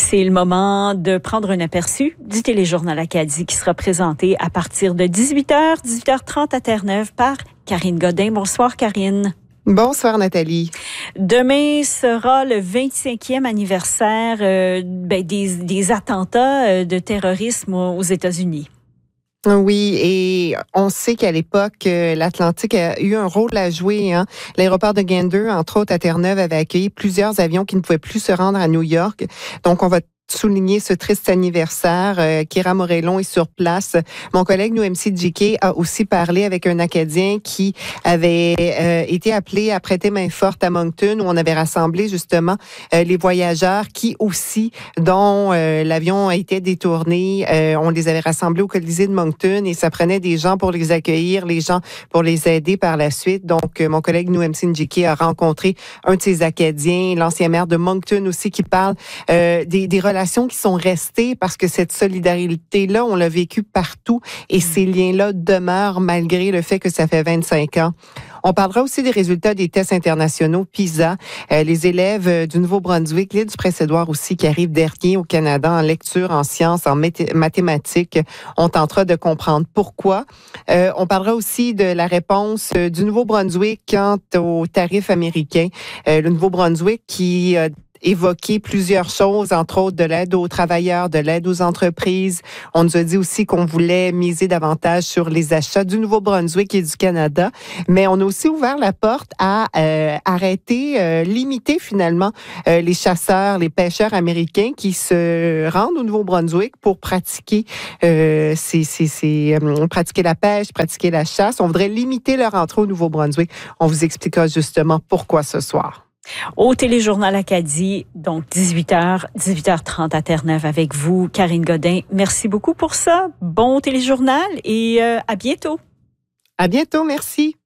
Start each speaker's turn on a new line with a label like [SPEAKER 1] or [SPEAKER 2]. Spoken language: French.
[SPEAKER 1] C'est le moment de prendre un aperçu du Téléjournal Acadie qui sera présenté à partir de 18h, 18h30 à Terre-Neuve par Karine Godin. Bonsoir, Karine.
[SPEAKER 2] Bonsoir, Nathalie.
[SPEAKER 1] Demain sera le 25e anniversaire des attentats de terrorisme aux États-Unis.
[SPEAKER 2] Oui, et on sait qu'à l'époque, l'Atlantique a eu un rôle à jouer. L'aéroport de Gander, entre autres à Terre-Neuve, avait accueilli plusieurs avions qui ne pouvaient plus se rendre à New York. Donc, on va souligner ce triste anniversaire. Kira Morellon est sur place. Mon collègue Noémie Djiké a aussi parlé avec un Acadien qui avait été appelé à prêter main forte à Moncton, où on avait rassemblé justement les voyageurs dont l'avion a été détourné. On les avait rassemblés au Colisée de Moncton et ça prenait des gens pour les accueillir, les gens pour les aider par la suite. Donc, mon collègue Noémie Djiké a rencontré un de ces Acadiens, l'ancien maire de Moncton aussi, qui parle des relations qui sont restées parce que cette solidarité-là, on l'a vécu partout et ces liens-là demeurent malgré le fait que ça fait 25 ans. On parlera aussi des résultats des tests internationaux PISA. Les élèves du Nouveau-Brunswick, l'île du Prince-Édouard aussi, qui arrivent dernier au Canada en lecture, en sciences, en mathématiques. On tentera de comprendre pourquoi. On parlera aussi de la réponse du Nouveau-Brunswick quant aux tarifs américains. Le Nouveau-Brunswick qui évoqué plusieurs choses, entre autres de l'aide aux travailleurs, de l'aide aux entreprises. On nous a dit aussi qu'on voulait miser davantage sur les achats du Nouveau-Brunswick et du Canada, mais on a aussi ouvert la porte à limiter finalement les chasseurs, les pêcheurs américains qui se rendent au Nouveau-Brunswick pour pratiquer pratiquer la pêche, pratiquer la chasse. On voudrait limiter leur entrée au Nouveau-Brunswick. On vous expliquera justement pourquoi ce soir.
[SPEAKER 1] Au Téléjournal Acadie, donc 18h, 18h30 à Terre-Neuve avec vous, Karine Godin. Merci beaucoup pour ça. Bon téléjournal et à bientôt.
[SPEAKER 2] À bientôt, merci.